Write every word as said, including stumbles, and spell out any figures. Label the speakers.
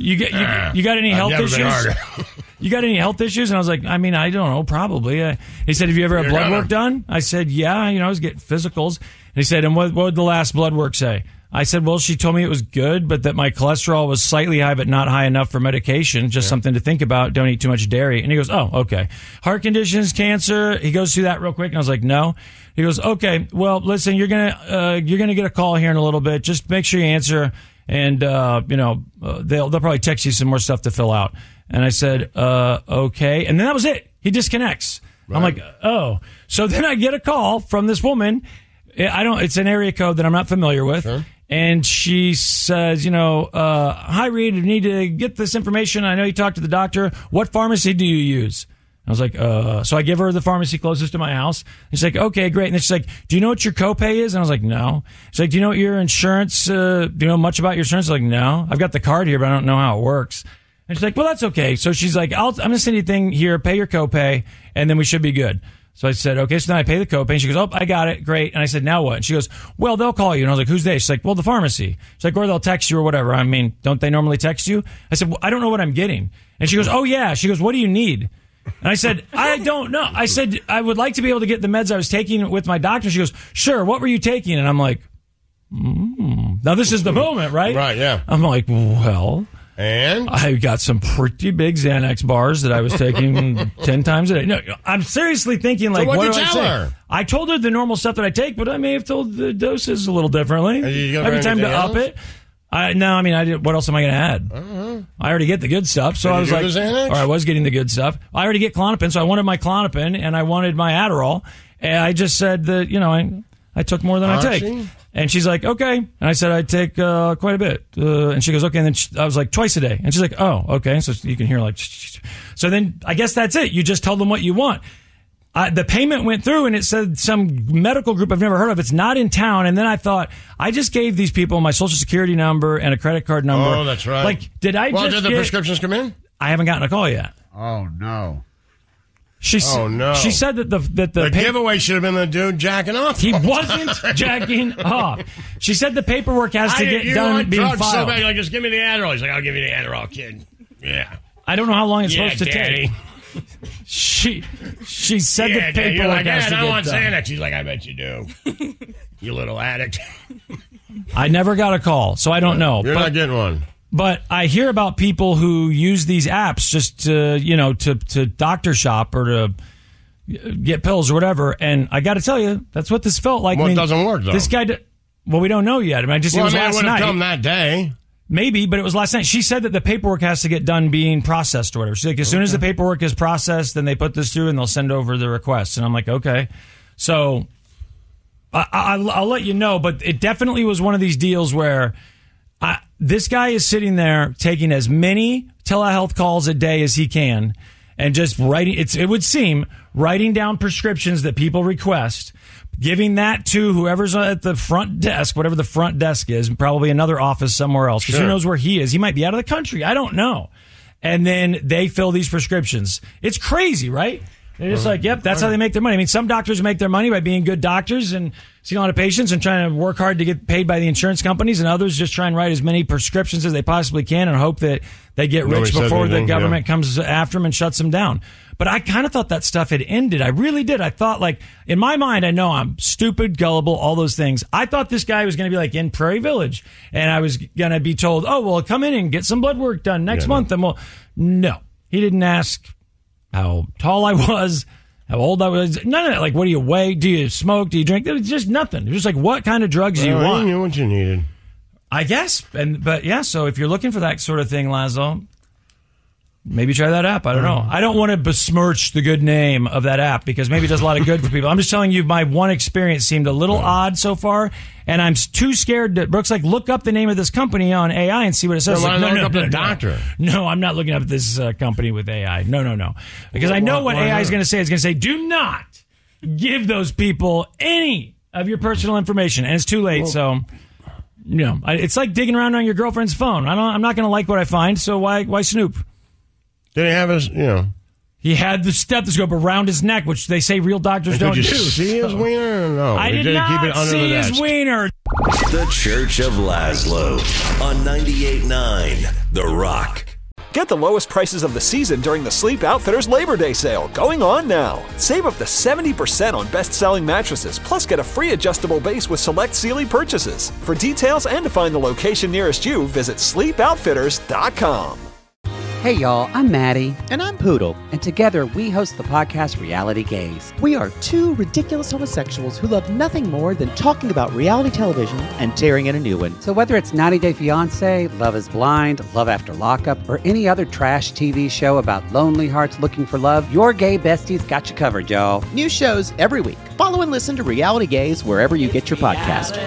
Speaker 1: you get you, you got any
Speaker 2: I've
Speaker 1: health
Speaker 2: never been
Speaker 1: issues?
Speaker 2: harder.
Speaker 1: You got any health issues? And I was like, I mean, I don't know, probably. Uh, he said, have you ever had
Speaker 2: You're
Speaker 1: blood
Speaker 2: gonna.
Speaker 1: work done? I said, yeah, you know, I was getting physicals. And he said, and what, what did the last blood work say? I said, well, she told me it was good, but that my cholesterol was slightly high, but not high enough for medication. Just yeah. something to think about. Don't eat too much dairy. And he goes, oh, okay. Heart conditions, cancer. He goes through that real quick. And I was like, no. He goes, okay, well, listen, you're going to, uh, you're going to get a call here in a little bit. Just make sure you answer. And, uh, you know, uh, they'll, they'll probably text you some more stuff to fill out. And I said, uh, okay. And then that was it. He disconnects. Right. I'm like, oh. So then I get a call from this woman. I don't, it's an area code that I'm not familiar with. Sure. And she says, you know, uh, hi, Reed, you need to get this information. I know you talked to the doctor. What pharmacy do you use? I was like, uh, so I give her the pharmacy closest to my house. And she's like, okay, great. And then she's like, do you know what your copay is? And I was like, no. She's like, do you know what your insurance, uh, do you know much about your insurance? I was like, no. I've got the card here, but I don't know how it works. And she's like, well, that's okay. So she's like, I'll, I'm going to send you a thing here, pay your copay, and then we should be good. So I said, okay. So then I pay the copay. And she goes, oh, I got it. Great. And I said, now what? And she goes, well, they'll call you. And I was like, who's they? She's like, well, the pharmacy. She's like, or they'll text you or whatever. I mean, don't they normally text you? I said, well, I don't know what I'm getting. And she goes, oh, yeah. She goes, what do you need? And I said, I don't know. I said, I would like to be able to get the meds I was taking with my doctor. She goes, sure. What were you taking? And I'm like, mm. Now this is the moment, right?
Speaker 2: Right, yeah.
Speaker 1: I'm like, well...
Speaker 2: And?
Speaker 1: I got some pretty big Xanax bars that I was taking ten times a day. No, I'm seriously thinking, like,
Speaker 2: so
Speaker 1: what
Speaker 2: did
Speaker 1: do
Speaker 2: you
Speaker 1: I
Speaker 2: tell
Speaker 1: say?
Speaker 2: her?
Speaker 1: I told her the normal stuff that I take, but I may have told the doses a little differently. Every time to up it. I, no, I mean, I did, what else am I going to add? Uh-huh. I already get the good stuff, so
Speaker 2: did
Speaker 1: I was like, or I was getting the good stuff. I already get Klonopin, so I wanted my Klonopin, and I wanted my Adderall, and I just said that, you know, I, I took more than I take. She? And she's like, okay. And I said, I take uh, quite a bit. Uh, and she goes, okay. And then she, I was like, twice a day. And she's like, oh, okay. So you can hear like, so then I guess that's it. You just tell them what you want. Uh, the payment went through and it said some medical group I've never heard of. It's not in town. And then I thought, I just gave these people my social security number and a credit card number.
Speaker 2: Oh, that's right.
Speaker 1: Like, did I
Speaker 2: well,
Speaker 1: just
Speaker 2: did the
Speaker 1: get,
Speaker 2: prescriptions come in?
Speaker 1: I haven't gotten a call yet.
Speaker 3: Oh, no.
Speaker 1: She,
Speaker 2: oh, no.
Speaker 1: She said that the that the,
Speaker 2: the
Speaker 1: pay-
Speaker 2: giveaway should have been the dude jacking off.
Speaker 1: He wasn't jacking off. She said the paperwork has to
Speaker 2: I,
Speaker 1: get
Speaker 2: you
Speaker 1: done
Speaker 2: want
Speaker 1: being
Speaker 2: drugs
Speaker 1: filed.
Speaker 2: So bad, like, just give me the Adderall. He's like, I'll give you the Adderall, kid. Yeah.
Speaker 1: I don't know how long it's
Speaker 2: yeah,
Speaker 1: supposed to
Speaker 2: Daddy.
Speaker 1: take. She she said
Speaker 2: yeah,
Speaker 1: the paperwork
Speaker 2: you're like,
Speaker 1: has
Speaker 2: yeah,
Speaker 1: to
Speaker 2: I
Speaker 1: get
Speaker 2: want
Speaker 1: done.
Speaker 2: Xanax. He's like, I bet you do. You little addict.
Speaker 1: I never got a call, so I don't know.
Speaker 2: You're
Speaker 1: but,
Speaker 2: not getting one.
Speaker 1: But I hear about people who use these apps just to, you know, to, to doctor shop or to get pills or whatever. And I got to tell you, that's what this felt like.
Speaker 2: Well,
Speaker 1: I mean,
Speaker 2: it doesn't work, though.
Speaker 1: This guy, did, well, we don't know yet. I mean, I just,
Speaker 2: well,
Speaker 1: it was
Speaker 2: I mean,
Speaker 1: last
Speaker 2: it would have
Speaker 1: night.
Speaker 2: come that day.
Speaker 1: Maybe, but it was last night. She said that the paperwork has to get done being processed or whatever. She's like, as okay. soon as the paperwork is processed, then they put this through and they'll send over the request. And I'm like, okay. So I, I, I'll let you know, but it definitely was one of these deals where I, this guy is sitting there taking as many telehealth calls a day as he can and just writing, it's, it would seem, writing down prescriptions that people request, giving that to whoever's at the front desk, whatever the front desk is, probably another office somewhere else, because sure. who knows where he is. He might be out of the country. I don't know. And then they fill these prescriptions. It's crazy, right? They're just like, yep, that's how they make their money. I mean, some doctors make their money by being good doctors and seeing a lot of patients and trying to work hard to get paid by the insurance companies, and others just try and write as many prescriptions as they possibly can and hope that they get rich Nobody before the government yeah. comes after them and shuts them down. But I kind of thought that stuff had ended. I really did. I thought, like, in my mind, I know I'm stupid, gullible, all those things. I thought this guy was going to be like in Prairie Village, and I was going to be told, oh, well, come in and get some blood work done next yeah, month. No. And well, no, he didn't ask how tall I was, how old I was. None of that. Like, what do you weigh? Do you smoke? Do you drink? It was just nothing. It was just like, what kind of drugs
Speaker 2: well,
Speaker 1: do you
Speaker 2: I
Speaker 1: want?
Speaker 2: knew what you needed.
Speaker 1: I guess. And But, yeah, so if you're looking for that sort of thing, Lazo, maybe try that app. I don't know. I don't want to besmirch the good name of that app because maybe it does a lot of good for people. I'm just telling you my one experience seemed a little odd so far, and I'm too scared to... Brooke's like, look up the name of this company on A I and see what it says.
Speaker 2: So
Speaker 1: like,
Speaker 2: why
Speaker 1: no,
Speaker 2: look
Speaker 1: no,
Speaker 2: up
Speaker 1: no,
Speaker 2: the
Speaker 1: no,
Speaker 2: doctor?
Speaker 1: No, I'm not looking up this uh, company with A I. No, no, no. Because I know what A I is going to say. It's going to say, do not give those people any of your personal information. And it's too late, so... You know, it's like digging around on your girlfriend's phone. I don't, I'm not going to like what I find, so why why snoop?
Speaker 2: Did he have his, you know...
Speaker 1: He had the stethoscope around his neck, which they say real doctors
Speaker 2: and
Speaker 1: don't
Speaker 2: did you
Speaker 1: do.
Speaker 2: see his wiener? No,
Speaker 1: I did,
Speaker 2: did
Speaker 1: not
Speaker 2: keep it under
Speaker 1: see
Speaker 2: the
Speaker 1: his
Speaker 2: desk.
Speaker 1: wiener.
Speaker 4: The Church of Laszlo on ninety-eight point nine
Speaker 3: The Rock.
Speaker 4: Get the lowest prices of the season during the Sleep Outfitters Labor Day sale, going on now. Save up to seventy percent on best-selling mattresses, plus get a free adjustable base with select Sealy purchases. For details and to find the location nearest you, visit sleep outfitters dot com.
Speaker 5: Hey y'all, I'm Maddie.
Speaker 6: And I'm Poodle.
Speaker 5: And together we host the podcast Reality Gaze.
Speaker 6: We are two ridiculous homosexuals who love nothing more than talking about reality television and tearing in a new one.
Speaker 5: So whether it's ninety Day Fiancé, Love is Blind, Love After Lockup, or any other trash T V show about lonely hearts looking for love, your gay besties got you covered, y'all.
Speaker 6: New shows every week. Follow and listen to Reality Gaze wherever you get your podcast.